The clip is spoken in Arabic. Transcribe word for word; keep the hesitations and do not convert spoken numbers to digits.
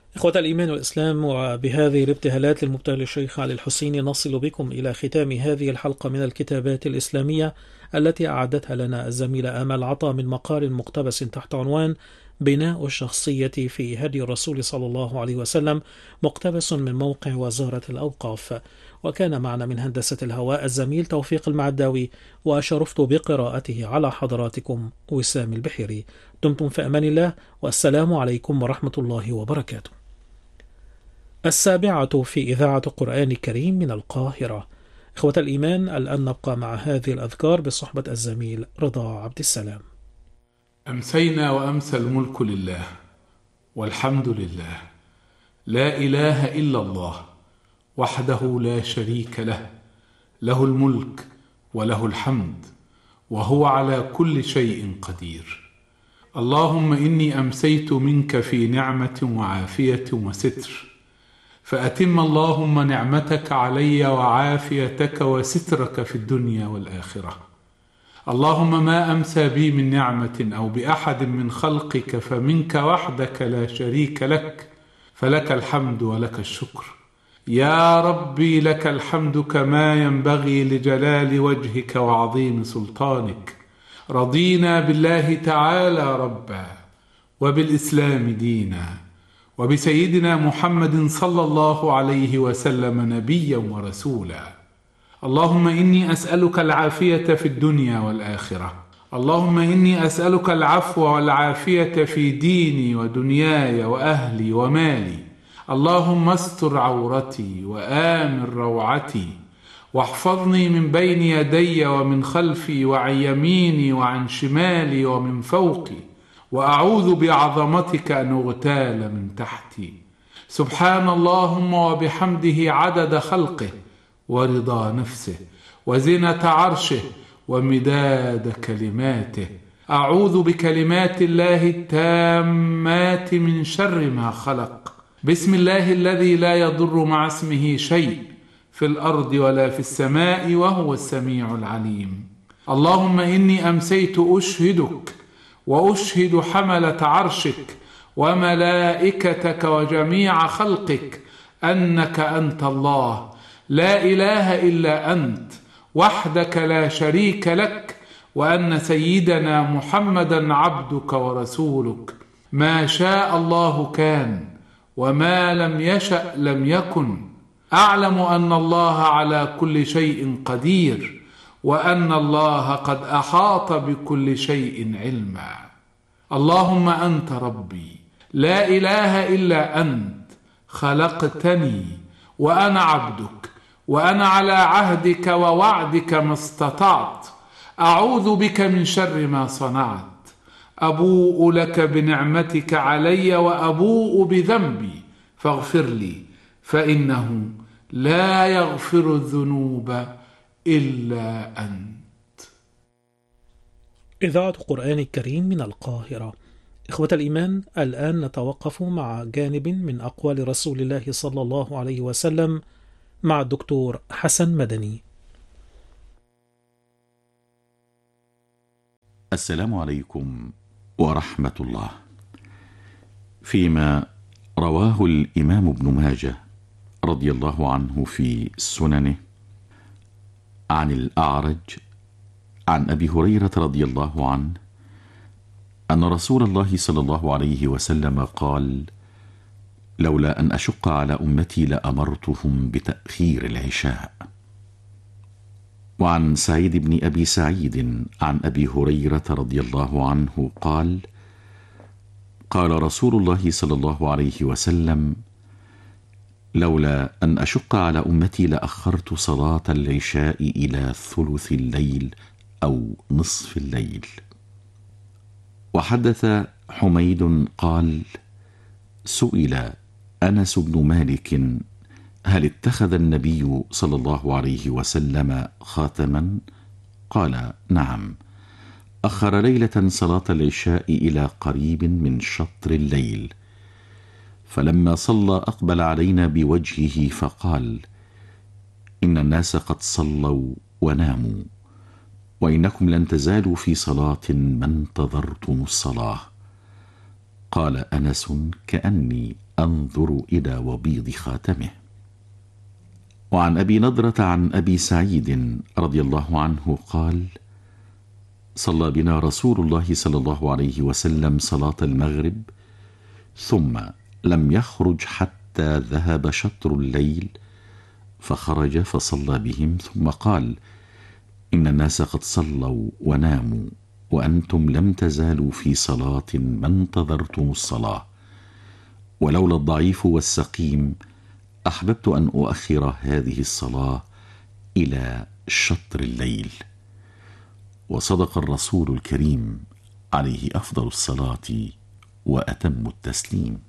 إخوة الإيمان والإسلام، وبهذه الابتهالات للمبتهل الشيخ علي الحسيني نصل بكم إلى ختام هذه الحلقة من الكتابات الإسلامية التي أعدتها لنا الزميلة آمال عطا من مقال مقتبس تحت عنوان بناء الشخصية في هدي الرسول صلى الله عليه وسلم، مقتبس من موقع وزارة الأوقاف. وكان معنا من هندسة الهواء الزميل توفيق المعداوي، وشرفت بقراءته على حضراتكم وسام البحيري. دمتم في أمان الله، والسلام عليكم ورحمة الله وبركاته. السابعة في إذاعة القرآن الكريم من القاهرة. إخوة الإيمان، الآن نبقى مع هذه الأذكار بصحبة الزميل رضا عبد السلام. أمسينا وأمسى الملك لله، والحمد لله، لا إله إلا الله وحده لا شريك له، له الملك وله الحمد وهو على كل شيء قدير. اللهم إني أمسيت منك في نعمة وعافية وستر، فأتم اللهم نعمتك علي وعافيتك وسترك في الدنيا والآخرة. اللهم ما أمسى بي من نعمة أو بأحد من خلقك فمنك وحدك لا شريك لك، فلك الحمد ولك الشكر. يا ربي لك الحمد كما ينبغي لجلال وجهك وعظيم سلطانك. رضينا بالله تعالى ربا، وبالإسلام دينا، وبسيدنا محمد صلى الله عليه وسلم نبيا ورسولا. اللهم إني أسألك العافية في الدنيا والآخرة. اللهم إني أسألك العفو والعافية في ديني ودنياي وأهلي ومالي. اللهم استر عورتي وآمن روعتي، واحفظني من بين يدي ومن خلفي وعن يميني وعن شمالي ومن فوقي، وأعوذ بعظمتك أن أغتال من تحتي. سبحان اللهم وبحمده عدد خلقه ورضا نفسه وزنة عرشه ومداد كلماته. أعوذ بكلمات الله التامات من شر ما خلق. بسم الله الذي لا يضر مع اسمه شيء في الأرض ولا في السماء وهو السميع العليم. اللهم إني أمسيت أشهدك وأشهد حملة عرشك وملائكتك وجميع خلقك أنك أنت الله، لا إله إلا أنت وحدك لا شريك لك، وأن سيدنا محمدا عبدك ورسولك. ما شاء الله كان، وما لم يشأ لم يكن. أعلم أن الله على كل شيء قدير، وأن الله قد أحاط بكل شيء علما. اللهم أنت ربي، لا إله إلا أنت، خلقتني وأنا عبدك، وأنا على عهدك ووعدك ما استطعت. أعوذ بك من شر ما صنعت. أبوء لك بنعمتك علي وأبوء بذنبي، فاغفر لي، فإنه لا يغفر الذنوب إلا أنت. إذاعة القرآن الكريم من القاهرة. إخوة الإيمان، الآن نتوقف مع جانب من أقوال رسول الله صلى الله عليه وسلم مع الدكتور حسن مدني. السلام عليكم ورحمة الله. فيما رواه الإمام ابن ماجه رضي الله عنه في سننه عن الأعرج عن أبي هريرة رضي الله عنه أن رسول الله صلى الله عليه وسلم قال: لولا أن أشق على أمتي لأمرتهم بتأخير العشاء. وعن سعيد بن أبي سعيد عن أبي هريرة رضي الله عنه قال: قال رسول الله صلى الله عليه وسلم: لولا أن أشق على أمتي لأخرت صلاة العشاء إلى ثلث الليل أو نصف الليل. وحدث حميد قال: سئل أنس بن مالك: هل اتخذ النبي صلى الله عليه وسلم خاتما؟ قال: نعم، أخر ليلة صلاة العشاء إلى قريب من شطر الليل، فلما صلى أقبل علينا بوجهه فقال: إن الناس قد صلوا وناموا، وإنكم لن تزالوا في صلاة ما انتظرتم الصلاة. قال أنس: كأني أنظر إلى وبيض خاتمه. وعن أبي نضرة عن أبي سعيد رضي الله عنه قال: صلى بنا رسول الله صلى الله عليه وسلم صلاة المغرب، ثم لم يخرج حتى ذهب شطر الليل، فخرج فصلى بهم، ثم قال: إن الناس قد صلوا وناموا، وأنتم لم تزالوا في صلاة ما انتظرتم الصلاة، ولولا الضعيف والسقيم أحببت أن أؤخر هذه الصلاة إلى شطر الليل. وصدق الرسول الكريم عليه أفضل الصلاة وأتم التسليم.